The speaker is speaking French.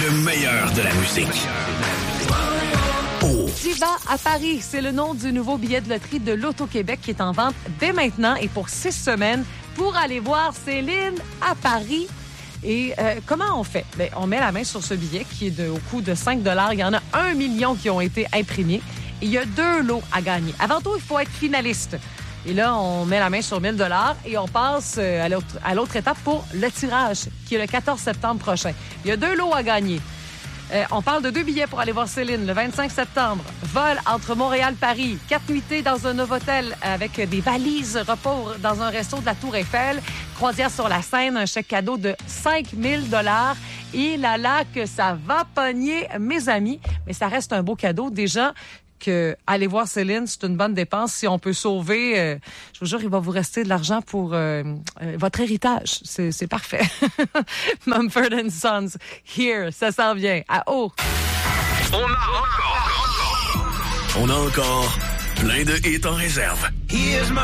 Le meilleur de la musique. Oh. Diva à Paris, c'est le nom du nouveau billet de loterie de l'Auto-Québec qui est en vente dès maintenant et pour 6 semaines pour aller voir Céline à Paris. Et comment on fait? Bien, on met la main sur ce billet qui est au coût de 5 $. Il y en a 1 million qui ont été imprimés. Et il y a 2 lots à gagner. Avant tout, il faut être finaliste. Et là, on met la main sur 1 000 $ et on passe à l'autre étape pour le tirage, qui est le 14 septembre prochain. Il y a 2 lots à gagner. On parle de 2 billets pour aller voir Céline le 25 septembre. Vol entre Montréal-Paris. 4 nuitées dans un Novotel avec des valises repos dans un resto de la Tour Eiffel. Croisière sur la Seine, un chèque cadeau de 5 000 $. Et là que ça va pogner, mes amis. Mais ça reste un beau cadeau. Déjà, que aller voir Céline, c'est une bonne dépense. Si on peut sauver, je vous jure, il va vous rester de l'argent pour votre héritage. C'est parfait. Mumford & Sons, Here, ça s'en vient. À haut. On a encore plein de hits en réserve. Here's my